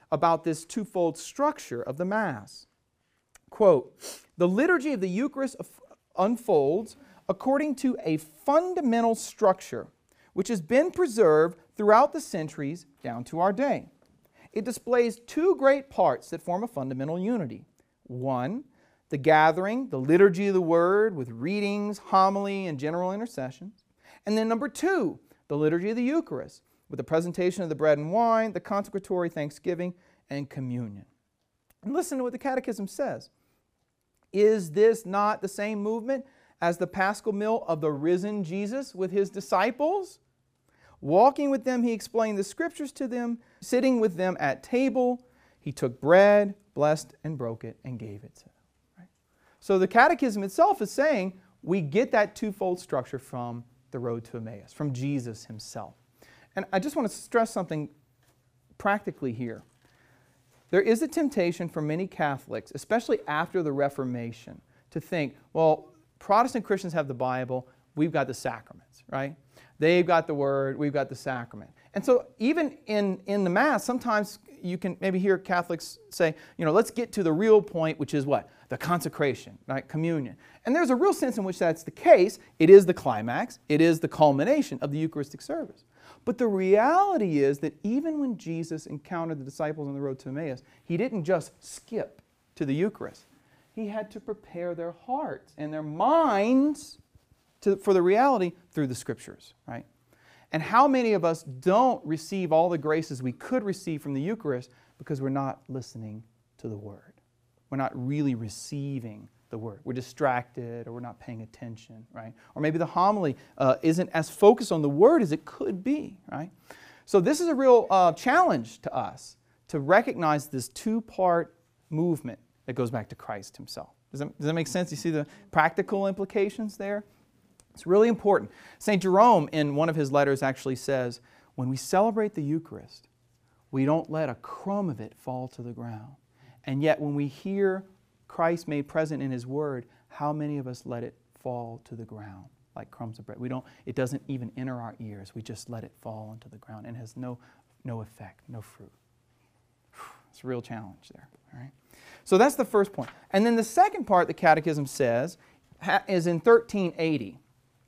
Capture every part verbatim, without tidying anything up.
about this twofold structure of the Mass. Quote, "The liturgy of the Eucharist unfolds according to a fundamental structure which has been preserved throughout the centuries down to our day. It displays two great parts that form a fundamental unity. One, the gathering, the liturgy of the Word with readings, homily, and general intercessions. And then number two, the liturgy of the Eucharist with the presentation of the bread and wine, the consecratory thanksgiving, and communion." And listen to what the Catechism says. Is this not the same movement as the Paschal meal of the risen Jesus with His disciples? Walking with them, He explained the Scriptures to them. Sitting with them at table, He took bread, blessed and broke it, and gave it to them. Right? So the Catechism itself is saying we get that twofold structure from the road to Emmaus, from Jesus Himself. And I just want to stress something practically here. There is a temptation for many Catholics, especially after the Reformation, to think, well, Protestant Christians have the Bible, we've got the sacraments, right? They've got the Word, we've got the sacrament. And so even in, in the Mass, sometimes you can maybe hear Catholics say, you know, let's get to the real point, which is what? The consecration, right? Communion. And there's a real sense in which that's the case. It is the climax. It is the culmination of the Eucharistic service. But the reality is that even when Jesus encountered the disciples on the road to Emmaus, He didn't just skip to the Eucharist. He had to prepare their hearts and their minds to, for the reality through the Scriptures, right? And how many of us don't receive all the graces we could receive from the Eucharist because we're not listening to the Word? We're not really receiving the Word. We're distracted or we're not paying attention, right? Or maybe the homily uh, isn't as focused on the Word as it could be, right? So this is a real uh, challenge to us to recognize this two-part movement that goes back to Christ Himself. Does that, does that make sense? You see the practical implications there? It's really important. Saint Jerome, in one of his letters, actually says, when we celebrate the Eucharist, we don't let a crumb of it fall to the ground. And yet when we hear Christ made present in His Word, how many of us let it fall to the ground like crumbs of bread? We don't, it doesn't even enter our ears. We just let it fall into the ground and has no, no effect, no fruit. It's a real challenge there. All right? So that's the first point. And then the second part the Catechism says is in thirteen eighty.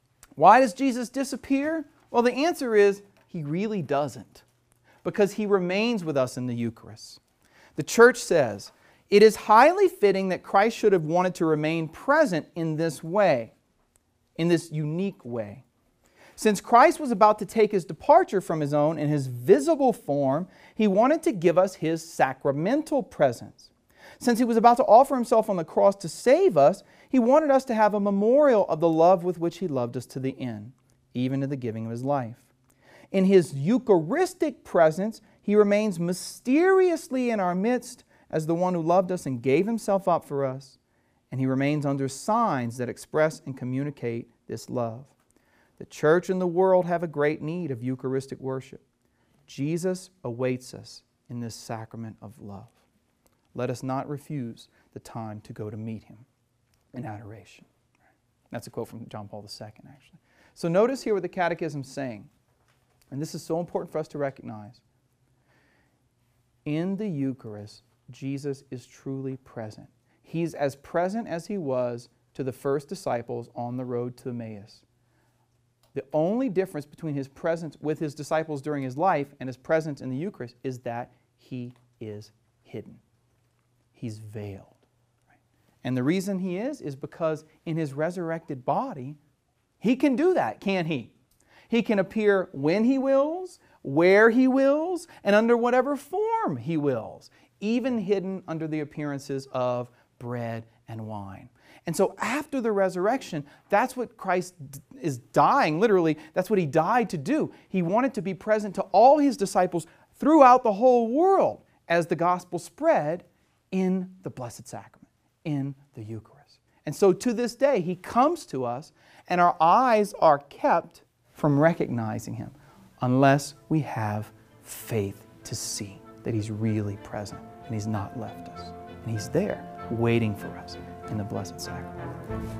Why does Jesus disappear? Well, the answer is He really doesn't, because He remains with us in the Eucharist. The Church says, it is highly fitting that Christ should have wanted to remain present in this way, in this unique way. Since Christ was about to take His departure from His own in His visible form, He wanted to give us His sacramental presence. Since He was about to offer Himself on the cross to save us, He wanted us to have a memorial of the love with which He loved us to the end, even to the giving of His life. In His Eucharistic presence, He remains mysteriously in our midst as the one who loved us and gave Himself up for us, and He remains under signs that express and communicate this love. The Church and the world have a great need of Eucharistic worship. Jesus awaits us in this sacrament of love. Let us not refuse the time to go to meet Him in adoration. That's a quote from John Paul the Second, actually. So notice here what the Catechism is saying, and this is so important for us to recognize. In the Eucharist, Jesus is truly present. He's as present as He was to the first disciples on the road to Emmaus. The only difference between His presence with His disciples during His life and His presence in the Eucharist is that He is hidden. He's veiled. Right? And the reason He is, is because in His resurrected body, He can do that, can't He? He can appear when He wills, where He wills, and under whatever form He wills, even hidden under the appearances of bread and wine. And so after the resurrection, that's what Christ is dying, literally, that's what He died to do. He wanted to be present to all His disciples throughout the whole world as the gospel spread in the Blessed Sacrament, in the Eucharist. And so to this day, He comes to us and our eyes are kept from recognizing Him unless we have faith to see that He's really present and He's not left us. And He's there waiting for us in the Blessed Sacrament.